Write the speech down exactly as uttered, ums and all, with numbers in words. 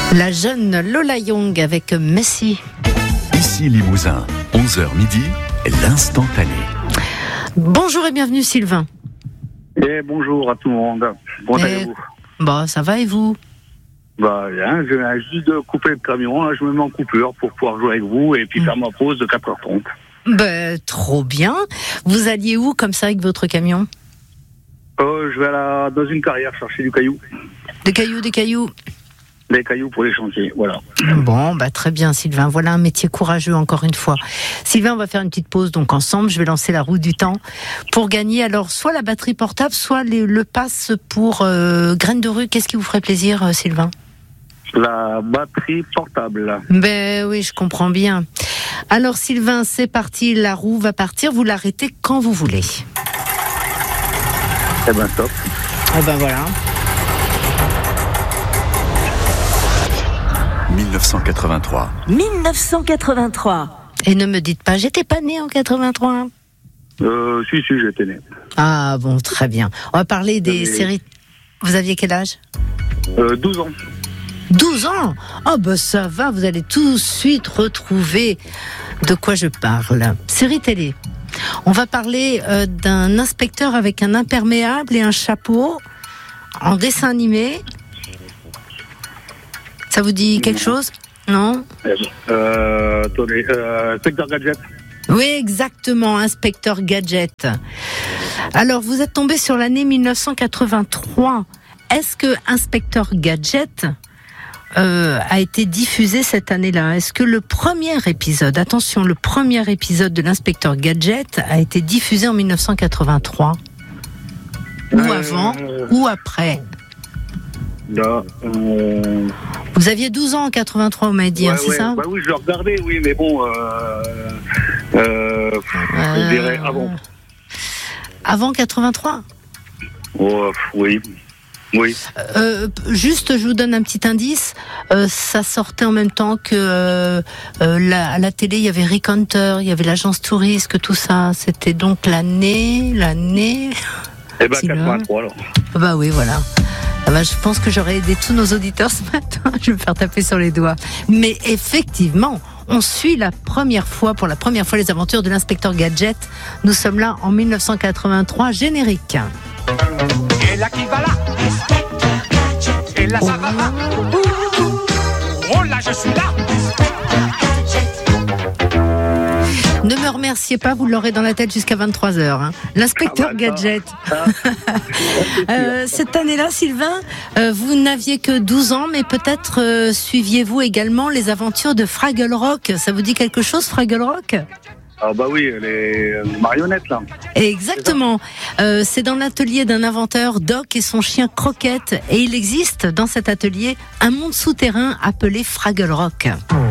La jeune Lola Young avec Messi. Ici Limousin, onze heures midi, l'instantané. Bonjour et bienvenue Sylvain. Et bonjour à tout le monde. Comment et... allez-vous? Bah ça va et vous? Bah bien, je viens juste de couper le camion, là, je me mets en coupure pour pouvoir jouer avec vous et puis mmh. faire ma pause de quatre heures trente. Bah trop bien. Vous alliez où comme ça avec votre camion? euh, Je vais à la... dans une carrière chercher du caillou. Des cailloux, des cailloux Des cailloux pour les chantiers, voilà. Bon, bah très bien Sylvain, voilà un métier courageux encore une fois. Sylvain, on va faire une petite pause donc ensemble, je vais lancer la roue du temps pour gagner alors soit la batterie portable, soit les, le pass pour euh, Graines de Rue. Qu'est-ce qui vous ferait plaisir euh, Sylvain? La batterie portable. Ben oui, je comprends bien. Alors Sylvain, c'est parti, la roue va partir, vous l'arrêtez quand vous voulez. Eh ben stop. Eh ben voilà. dix-neuf cent quatre-vingt-trois. dix-neuf cent quatre-vingt-trois. Et ne me dites pas, j'étais pas né en quatre-vingt-trois. Euh, si, si, j'étais né. Ah bon, très bien. On va parler des J'avais... séries. Vous aviez quel âge? euh, douze ans. douze ans? Oh ben ça va, vous allez tout de suite retrouver de quoi je parle. Série télé. On va parler euh, d'un inspecteur avec un imperméable et un chapeau en dessin animé. Ça vous dit quelque chose? Non? Euh, attendez, euh, Inspecteur Gadget. Oui, exactement, Inspecteur Gadget. Alors, vous êtes tombé sur l'année dix-neuf cent quatre-vingt-trois. Est-ce que Inspecteur Gadget euh, a été diffusé cette année-là? Est-ce que le premier épisode, attention, le premier épisode de l'Inspecteur Gadget a été diffusé en dix-neuf cent quatre-vingt-trois? Ou euh... avant, ou après? Là, euh... Vous aviez douze ans en quatre-vingt-trois, vous m'avez dit, ouais, hein, c'est ouais, ça? bah oui, je le regardais, oui, mais bon, euh, euh, je dirais avant. Avant quatre-vingt-trois? Oh, oui, oui. Euh, juste, je vous donne un petit indice. Euh, ça sortait en même temps que euh, euh, la, à la télé, il y avait Rick Hunter, il y avait l'agence touriste, tout ça. C'était donc l'année, l'année. Eh ben, quatre-vingt-trois, alors. Bah oui, voilà. Ah bah, je pense que j'aurais aidé tous nos auditeurs ce matin. Je vais me faire taper sur les doigts. Mais effectivement, on suit la première fois, pour la première fois, les aventures de l'inspecteur Gadget. Nous sommes là en dix-neuf cent quatre-vingt-trois, générique. Et là qui va là. Et là ça va pas. Oh là je suis là. Ne me remerciez pas, vous l'aurez dans la tête jusqu'à vingt-trois heures. Hein. L'inspecteur ah bah, Gadget. Ah. euh, cette année-là, Sylvain, euh, vous n'aviez que douze ans, mais peut-être euh, suiviez-vous également les aventures de Fraggle Rock. Ça vous dit quelque chose, Fraggle Rock ? Ah bah oui, les marionnettes là. Exactement. C'est, euh, c'est dans l'atelier d'un inventeur, Doc et son chien Croquette. Et il existe dans cet atelier un monde souterrain appelé Fraggle Rock.